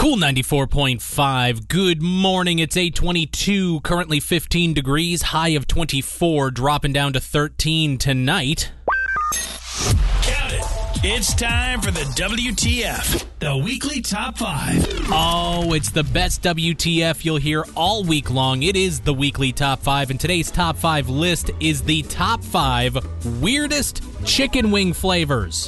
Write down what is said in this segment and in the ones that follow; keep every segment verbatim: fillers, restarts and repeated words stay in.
Cool ninety-four point five. Good morning. It's eight twenty-two, currently fifteen degrees, high of twenty-four, dropping down to thirteen tonight. Count it. It's time for the W T F, the weekly top five. Oh, it's the best W T F you'll hear all week long. It is the weekly top five, and today's top five list is the top five weirdest chicken wing flavors.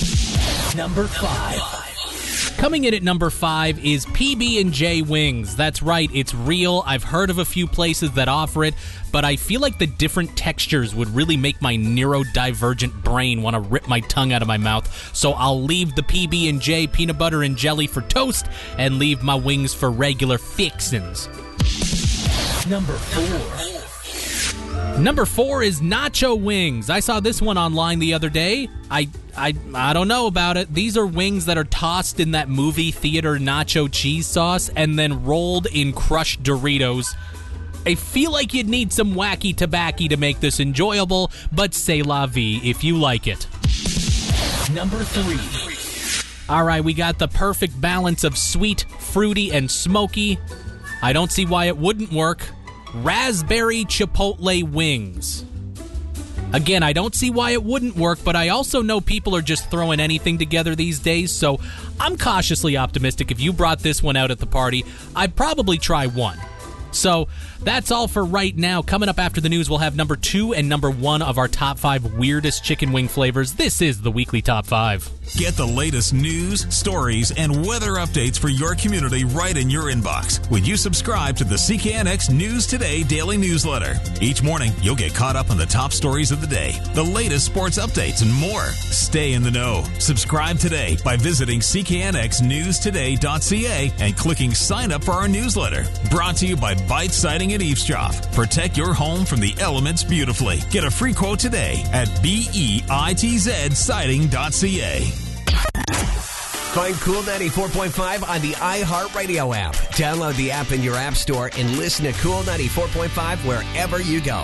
Number five. Coming in at number five is P B and J wings. That's right, it's real. I've heard of a few places that offer it, but I feel like the different textures would really make my neurodivergent brain want to rip my tongue out of my mouth. So I'll leave the P B and J peanut butter and jelly for toast and leave my wings for regular fixins'. Number four. Number four is nacho wings. I saw this one online the other day. I, I I don't know about it. These are wings that are tossed in that movie theater nacho cheese sauce and then rolled in crushed Doritos. I feel like you'd need some wacky tobacco to make this enjoyable, but c'est la vie if you like it. Number three. All right, we got the perfect balance of sweet, fruity, and smoky. I don't see why it wouldn't work. Raspberry Chipotle wings. Again, I don't see why it wouldn't work, but I also know people are just throwing anything together these days, so I'm cautiously optimistic if you brought this one out at the party, I'd probably try one. So that's all for right now. Coming up after the news, we'll have number two and number one of our top five weirdest chicken wing flavors. This is the weekly top five. Get the latest news, stories, and weather updates for your community right in your inbox when you subscribe to the C K N X News Today daily newsletter. Each morning, you'll get caught up on the top stories of the day, the latest sports updates, and more. Stay in the know. Subscribe today by visiting C K N X news today dot C A and clicking sign up for our newsletter. Brought to you by Bite Siding and Eavesdrop. Protect your home from the elements beautifully. Get a free quote today at B E I T Z siding dot C A. Find Cool ninety-four point five on the iHeartRadio app. Download the app in your app store and listen to Cool ninety-four point five wherever you go.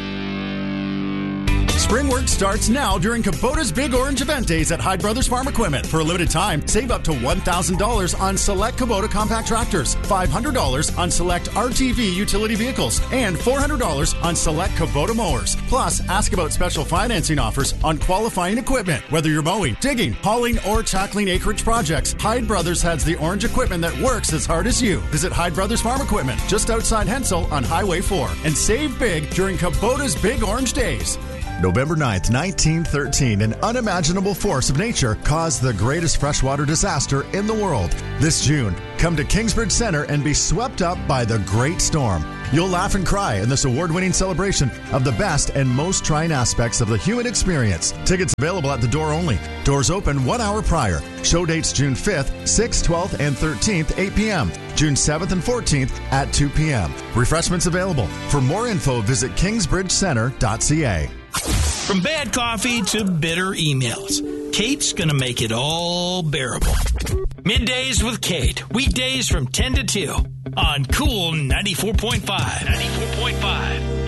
Spring work starts now during Kubota's Big Orange Event Days at Hyde Brothers Farm Equipment. For a limited time, save up to one thousand dollars on select Kubota compact tractors, five hundred dollars on select R T V utility vehicles, and four hundred dollars on select Kubota mowers. Plus, ask about special financing offers on qualifying equipment. Whether you're mowing, digging, hauling, or tackling acreage projects, Hyde Brothers has the orange equipment that works as hard as you. Visit Hyde Brothers Farm Equipment just outside Hensel on Highway four and save big during Kubota's Big Orange Days. November ninth, nineteen thirteen, an unimaginable force of nature caused the greatest freshwater disaster in the world. This June, come to Kingsbridge Center and be swept up by the Great Storm. You'll laugh and cry in this award-winning celebration of the best and most trying aspects of the human experience. Tickets available at the door only. Doors open one hour prior. Show dates June fifth, sixth, twelfth, and thirteenth, eight p.m. June seventh and fourteenth at two p.m. Refreshments available. For more info, visit kingsbridge center dot C A. From bad coffee to bitter emails, Kate's going to make it all bearable. Middays with Kate, weekdays from ten to two on Cool ninety-four point five. ninety-four point five.